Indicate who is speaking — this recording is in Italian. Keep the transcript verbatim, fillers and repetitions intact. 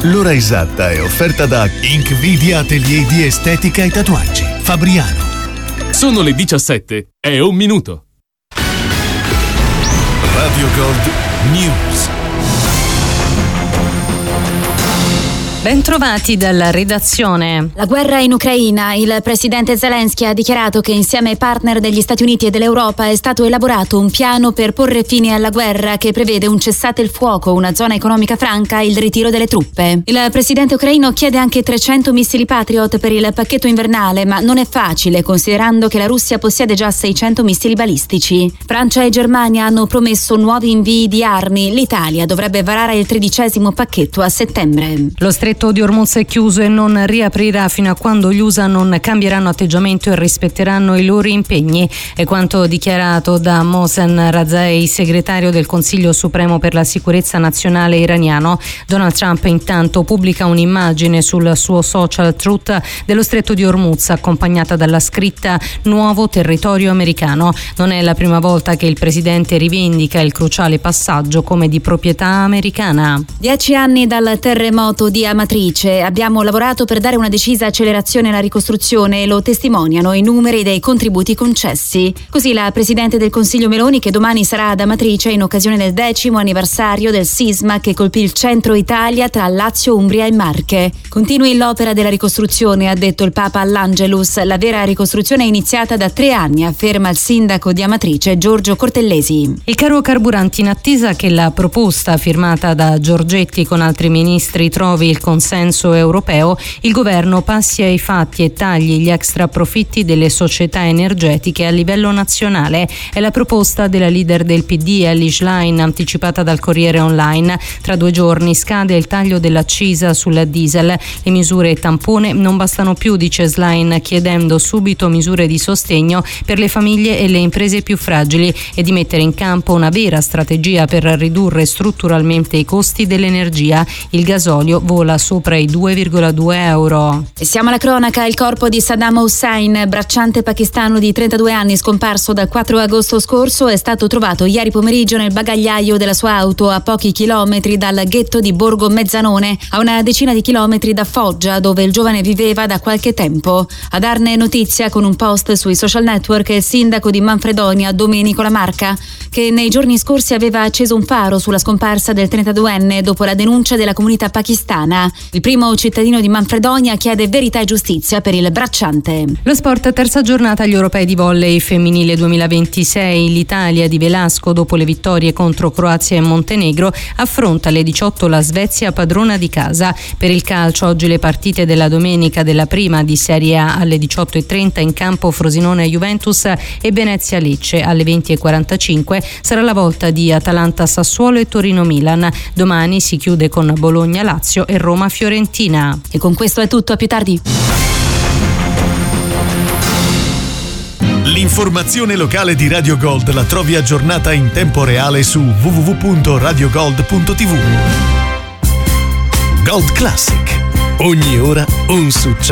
Speaker 1: L'ora esatta è offerta da Inkvidia Atelier di Estetica e Tatuaggi, Fabriano.
Speaker 2: Sono le diciassette e un minuto.
Speaker 1: Radio Gold News.
Speaker 3: Bentrovati dalla redazione.
Speaker 4: La guerra in Ucraina. Il presidente Zelensky ha dichiarato che insieme ai partner degli Stati Uniti e dell'Europa è stato elaborato un piano per porre fine alla guerra che prevede un cessate il fuoco, una zona economica franca e il ritiro delle truppe. Il presidente ucraino chiede anche trecento missili Patriot per il pacchetto invernale, ma non è facile considerando che la Russia possiede già seicento missili balistici. Francia e Germania hanno promesso nuovi invii di armi. L'Italia dovrebbe varare il tredicesimo pacchetto a settembre.
Speaker 3: Lo stretto di Hormuz è chiuso e non riaprirà fino a quando gli U S A non cambieranno atteggiamento e rispetteranno i loro impegni. È quanto dichiarato da Mohsen Razai, segretario del Consiglio Supremo per la Sicurezza Nazionale iraniano. Donald Trump intanto pubblica un'immagine sul suo social Truth dello stretto di Hormuz accompagnata dalla scritta "Nuovo territorio americano". Non è la prima volta che il presidente rivendica il cruciale passaggio come di proprietà americana.
Speaker 4: Dieci anni dal terremoto di Amatrice. Abbiamo lavorato per dare una decisa accelerazione alla ricostruzione e lo testimoniano i numeri dei contributi concessi. Così la Presidente del Consiglio Meloni, che domani sarà ad Amatrice in occasione del decimo anniversario del sisma che colpì il centro Italia tra Lazio, Umbria e Marche. Continui l'opera della ricostruzione, ha detto il Papa all'Angelus. La vera ricostruzione è iniziata da tre anni, afferma il sindaco di Amatrice, Giorgio Cortellesi.
Speaker 3: Il caro carburanti, in attesa che la proposta firmata da Giorgetti con altri ministri trovi il consenso europeo, il governo passi ai fatti e tagli gli extra profitti delle società energetiche a livello nazionale. È la proposta della leader del P D, Elly Schlein, anticipata dal Corriere Online. Tra due giorni scade il taglio dell'accisa sul diesel. Le misure tampone non bastano più, dice Schlein, chiedendo subito misure di sostegno per le famiglie e le imprese più fragili e di mettere in campo una vera strategia per ridurre strutturalmente i costi dell'energia. Il gasolio vola sopra i due virgola due euro.
Speaker 4: E siamo alla cronaca. Il corpo di Saddam Hussein, bracciante pakistano di trentadue anni scomparso dal quattro agosto scorso, è stato trovato ieri pomeriggio nel bagagliaio della sua auto a pochi chilometri dal ghetto di Borgo Mezzanone, a una decina di chilometri da Foggia, dove il giovane viveva da qualche tempo. A darne notizia con un post sui social network è il sindaco di Manfredonia, Domenico Lamarca, che nei giorni scorsi aveva acceso un faro sulla scomparsa del trentaduenne dopo la denuncia della comunità pakistana. Il primo cittadino di Manfredonia chiede verità e giustizia per il bracciante.
Speaker 3: Lo sport, terza giornata agli europei di volley femminile duemilaventisei. L'Italia di Velasco, dopo le vittorie contro Croazia e Montenegro, affronta alle diciotto la Svezia, padrona di casa. Per il calcio, oggi le partite della domenica della prima di Serie A alle diciotto e trenta in campo Frosinone Juventus e Venezia Lecce. Alle venti e quarantacinque sarà la volta di Atalanta Sassuolo e Torino Milan. Domani si chiude con Bologna Lazio e Roma Fiorentina.
Speaker 4: E con questo è tutto, a più tardi.
Speaker 1: L'informazione locale di Radio Gold la trovi aggiornata in tempo reale su w w w punto radio gold punto t v. Gold Classic. Ogni ora un successo.